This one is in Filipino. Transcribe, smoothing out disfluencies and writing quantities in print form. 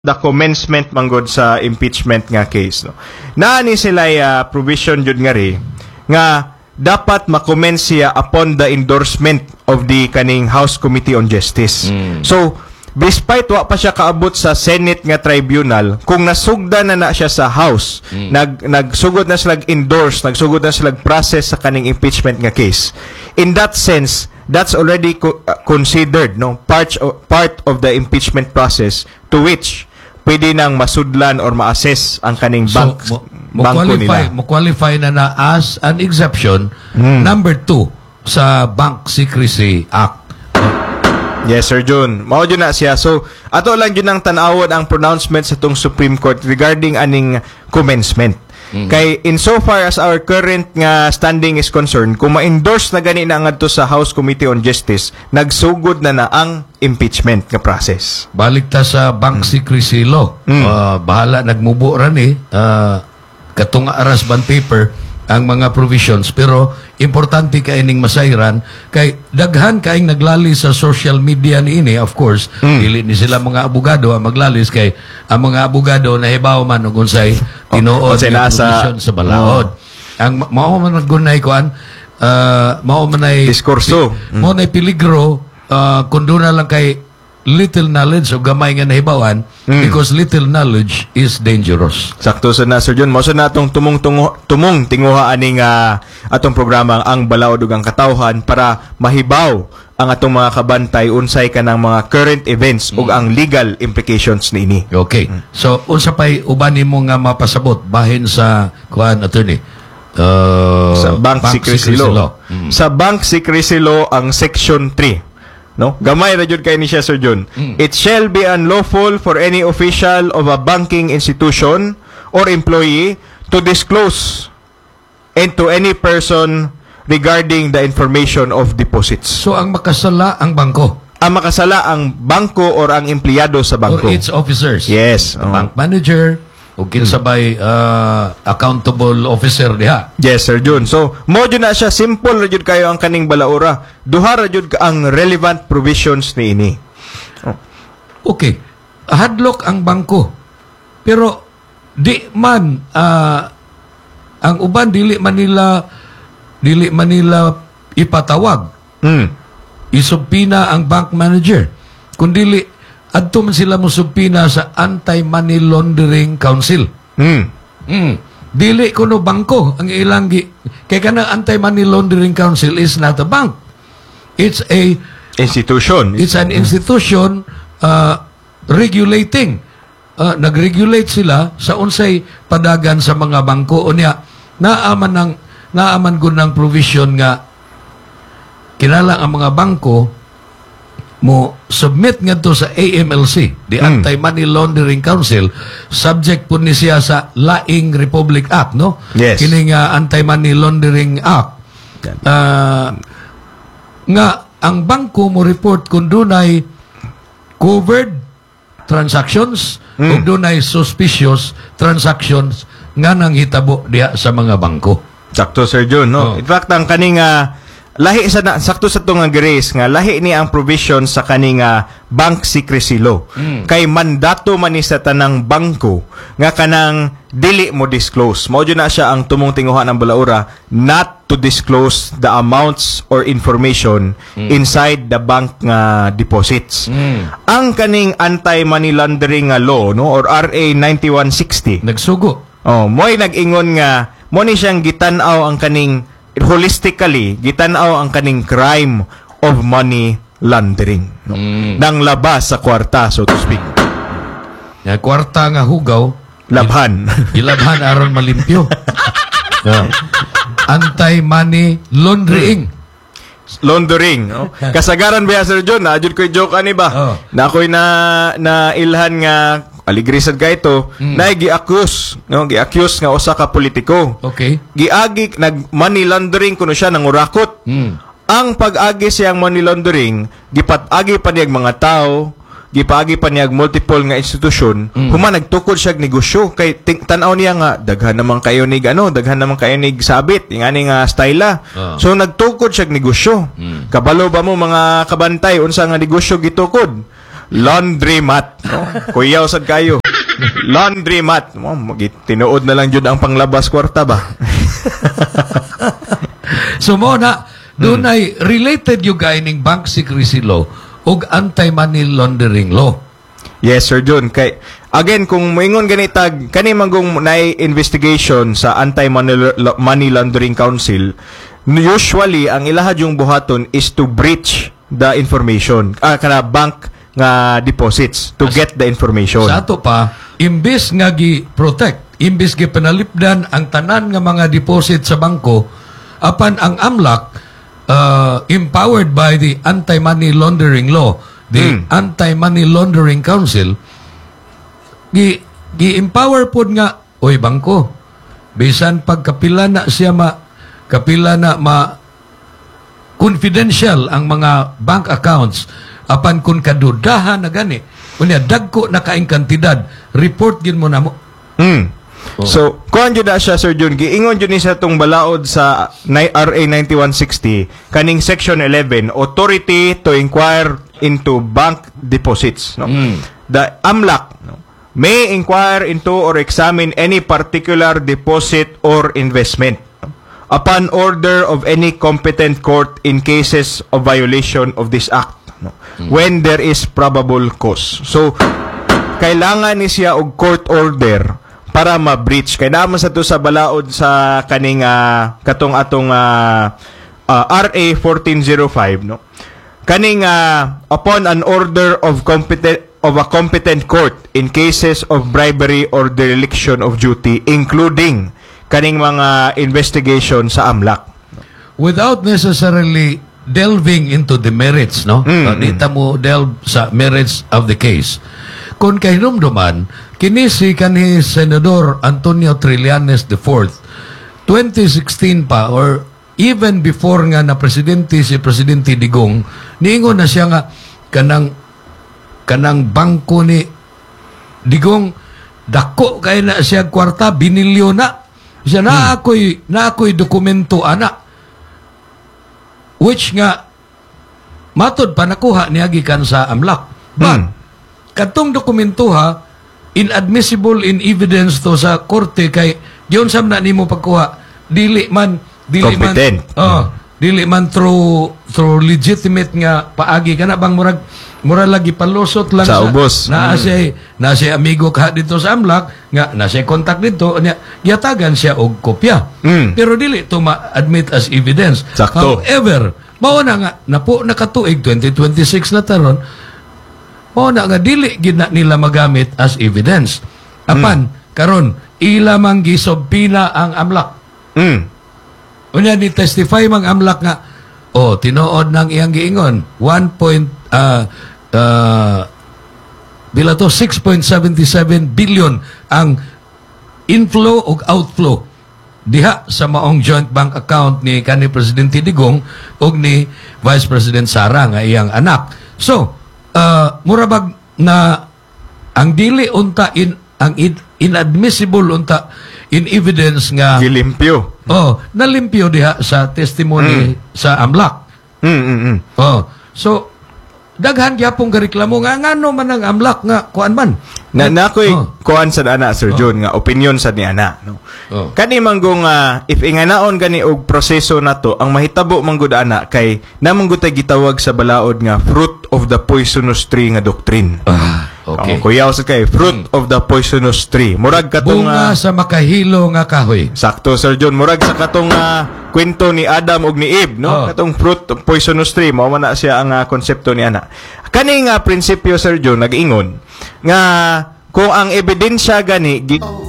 the commencement manggod sa impeachment nga case, no. Naani sila provision jud nga ri nga dapat ma-commence siya upon the endorsement of the kaning House Committee on Justice. So despite wa pa siya kaabot sa Senate nga tribunal, kung nasugda na siya sa House, nagsugod na sila endorse, nagsugod na sila process sa kaning impeachment nga case. In that sense, that's already considered part of the impeachment process to which pwede nang masudlan or ma-assess ang kaning bangko nila. Mo-qualify na as an exception number 2 sa Bank Secrecy Act. Yes, Sir Jun. Mao dyan na siya. So, ato lang dyan ang tanawon ang pronouncement sa itong Supreme Court regarding aning commencement. Kay insofar as our current nga standing is concerned, kung ma-endorse na gani na ngadto sa House Committee on Justice, nagsugod na ang impeachment nga process. Balik ta sa Bank Secrecy Law. Bahala nagmubo ra ni katunga aras ban paper ang mga provisions, pero importante kay ning masayran kay daghan kaayong naglalis sa social media niini, of course. Dili ni sila mga abogado ang maglalis kay ang mga abogado nahibaw man og unsay tinuod nga provision sa balaod. Ang mao man nagunay kuan mao man ay diskurso, mao nay peligro kun doon na lang kay little knowledge o gamay nga nahibawan because little knowledge is dangerous. Sakto sa na, Sir John. Mao sa natong tumong tinguha aning atong programa ang balaod ug ang katawhan para mahibaw ang atong mga kabantay unsay kanang mga current events ug ang legal implications niini. Okay. So unsa pay uban nimo nga mapasabot bahin sa kuan attorney? Sa Bank Secrecy Law. Sa Bank Secrecy Law ang Section 3. No? Gamay ra jud kay ni siya, Sir John. It shall be unlawful for any official of a banking institution or employee to disclose and to any person regarding the information of deposits. So ang makasala ang bangko. Ang makasala ang bangko or ang empleyado sa bangko. Or its officers. Yes. The bank manager o kinsabay accountable officer diha. Yes, Sir Jun. So, mo jud na siya, simple ra jud kayo ang kaning balaura. Duha ra jud ang relevant provisions niini. Okay. Hadlock ang bangko. Pero di man ang uban dili man nila ipatawag. Isubpina ang bank manager. Kundi adto man sila musubpina sa Anti-Money Laundering Council. Dili kuno bangko ang ilang kay kanang Anti-Money Laundering Council is not a bank. It's a institution. It's an institution regulating. Nag-regulate sila sa unsay padagan sa mga bangko unya naaman gud ng provision nga kinala ang mga bangko mo submit ngadto sa AMLC, the Anti-Money Laundering Council, subject po ni siya sa Laing Republic Act, no? Yes. Kining Anti-Money Laundering Act. Nga ang bangko mo report kung dunay covered transactions o dunay suspicious transactions nga nang hitabo diha sa mga bangko. Sakto, Sir John, no? In fact, ang kaning lahi sakto sa itong grace nga lahi ni ang provision sa kaning Bank Secrecy Law. Kay mandato man ni sa tanang bangko nga kanang dili mo disclose. Mao na siya ang tumong tinguhan ng balaura not to disclose the amounts or information inside the bank nga deposits. Ang kaning Anti-Money Laundering law, no, or RA 9160 nagsugo. Mo'y nag-ingon nga mo ni siyang gitan-aw ang kaning holistically, gitanaw ang kaning crime of money laundering. No? Nang labas sa kwarta, so to speak. Yung kwarta nga hugaw, labhan. Ilabhan aron malimpyo. Anti-money laundering. Laundering. No? Kasagaran ba, Sir John? Adjud ko'y joke ani ba? Na ako'y na ilhan nga aligrisad ka ito, na gi-accuse, no? Gi-accuse nga usa ka politiko. Okay. Giagi nag-money laundering kuno siya nangurakot. Ang pag-agi siyang money laundering, gipatagi pa niyag mga tao, gipaagi pa niyag multiple nga institusyon, human nagtukod siya negosyo kay tan-aw niya nga daghan naman kayo nig daghan naman kayo nig sabit, ingani nga styla. So nagtukod siya negosyo. Kabalo ba mo mga kabantay unsa nga negosyo gitukod? Laundromat. No? Kuyaw sad kayo. Laundromat. Oh, tinuod na lang jud ang panglabas kwarta ba? So mo na, doon ay related yung gaining bank secrecy law o anti-money laundering law. Yes, Sir John. Kay, again, kung moingon ganitag, kani manggong na-investigation sa Anti-Money Laundering Council, usually, ang ilahad yung buhaton is to breach the information. Kana bank nga deposits to get the information. Sa ato pa, imbis nga gi-protect, imbis gi-panalipdan ang tanan nga mga deposit sa bangko, apan ang AMLAC, empowered by the Anti-Money Laundering Law, the Anti-Money Laundering Council, gi-empower pod nga, oy bangko, bisan pagkapila na siya confidential ang mga bank accounts, apan kung kadudahan na gani, kunya dagko na kaing kantidad, report gin mo na mo. So, kuhan dyan na siya, Sir Jun, giingon dyan niya itong balaod sa RA 9160, kaning Section 11, Authority to Inquire into Bank Deposits. No? The AMLAC may inquire into or examine any particular deposit or investment upon order of any competent court in cases of violation of this act, no? When there is probable cause. So, kailangan ni siya og court order para ma-breach. Kaya naman sa to sa balaod sa kaning katong atong RA 1405, no? Kaning upon an order of a competent court in cases of bribery or dereliction of duty, including kaning mga investigation sa AMLAC. Without necessarily delving into the merits, no? Dita mo delve sa merits of the case. Kung kahinumduman, kini si kanhi Senador Antonio Trillanes IV, 2016 pa, or even before nga na presidente si Presidente Digong, niingon na siya nga kanang bangko ni Digong, dako kay na siya kwarta, binilyo na. Siya na ako'y dokumento ana, which nga matod pa nakuha niyagikan sa AMLAC. But katong dokumento inadmissible in evidence to sa korte kay diyon sam na nimo pagkuha dili man through legitimate nga paagi kana bang murag lagi palusot lang sa ubos. Na siya amigo ka dito sa AMLAC nga na siya contact dito nya yatagan siya og kopya. Pero dili to ma-admit as evidence. Sakto. However, mao na nga napo nakatuig 2026 na taron, mao na nga dili gid na nila magamit as evidence. Apan karon ila mang gisobpina ang AMLAC. Unya ni testify mang AMLAC nga tinuod nang iyang giingon 6.77 billion ang inflow o outflow diha sa maong joint bank account ni kanhi Presidente Digong ug ni Vice President Sara nga iyang anak. So murabag na ang dili unta ang inadmissible unta in evidence nga gilimpyo. Nalimpyo diha sa testimony sa AMLAC. So daghan gyapon gareklamo nga ngano man ang AMLAC nga kuan man. Nakoy kuan sa ana Sir John nga opinion sa ni ana, no. Kani manggong if inganaon gani og proseso nato ang mahitabo manggod ana kay namanggod tay gitawag sa balaod nga fruit of the poisonous tree nga doctrine. Okay. Kuyaw sa kay fruit of the poisonous tree. Murag katong bunga sa makahilo nga kahoy. Sakto Sir John, murag sa katong kwento ni Adam ug ni Eve, no? Katong fruit of poisonous tree, mao man na siya ang konsepto ni ana. Kani nga prinsipyo Sir John nag-ingon nga kung ang ebidensya gani